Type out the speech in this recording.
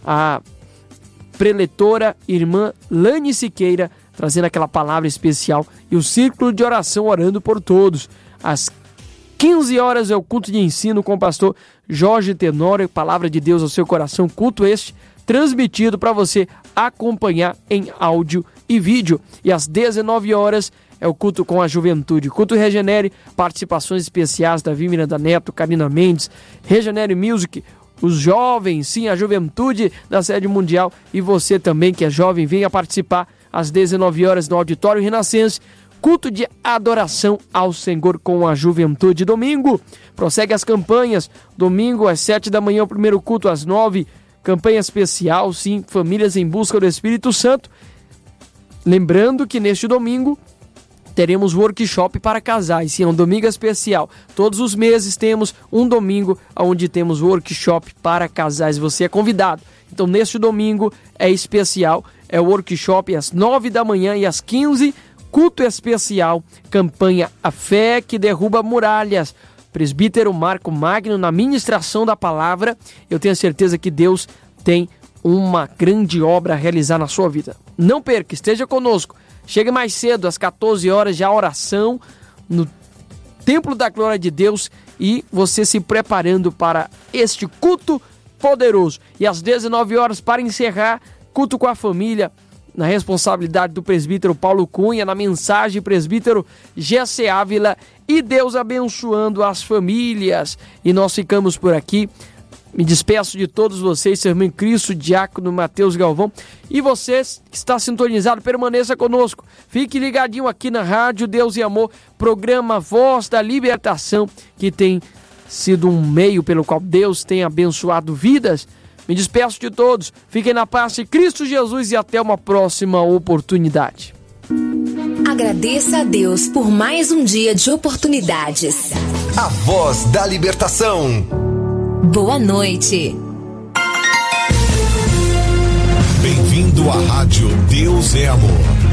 a preletora irmã Lani Siqueira, trazendo aquela palavra especial, e o círculo de oração orando por todos. Às 15 horas é o culto de ensino com o pastor Jorge Tenório, palavra de Deus ao seu coração, culto este transmitido para você acompanhar em áudio e vídeo. E às 19 horas é o culto com a juventude, culto Regenere, participações especiais da Davi Miranda Neto, Karina Mendes, Regenere Music, os jovens, sim, a juventude da sede mundial, e você também que é jovem, venha participar às 19 horas no Auditório Renascense, culto de adoração ao Senhor com a juventude. Domingo, prossegue as campanhas, domingo às 7 da manhã, o primeiro culto às 9, campanha especial, sim, Famílias em Busca do Espírito Santo. Lembrando que neste domingo teremos workshop para casais, sim, é um domingo especial. Todos os meses temos um domingo onde temos workshop para casais, você é convidado. Então neste domingo é especial, é o workshop às 9 da manhã e às 15, culto especial, campanha A Fé que Derruba Muralhas. Presbítero Marco Magno na ministração da palavra. Eu tenho certeza que Deus tem uma grande obra a realizar na sua vida. Não perca, esteja conosco. Chegue mais cedo, às 14 horas, já a oração no Templo da Glória de Deus, e você se preparando para este culto poderoso. E às 19 horas, para encerrar, culto com a família, na responsabilidade do presbítero Paulo Cunha, na mensagem presbítero Gessé Ávila, e Deus abençoando as famílias. E nós ficamos por aqui. Me despeço de todos vocês, seu irmão em Cristo, diácono Mateus Galvão. E você que está sintonizado, permaneça conosco. Fique ligadinho aqui na Rádio Deus e Amor, programa Voz da Libertação, que tem sido um meio pelo qual Deus tem abençoado vidas. Me despeço de todos. Fiquem na paz de Cristo Jesus e até uma próxima oportunidade. Agradeça a Deus por mais um dia de oportunidades. A Voz da Libertação. Boa noite. Bem-vindo à Rádio Deus é Amor.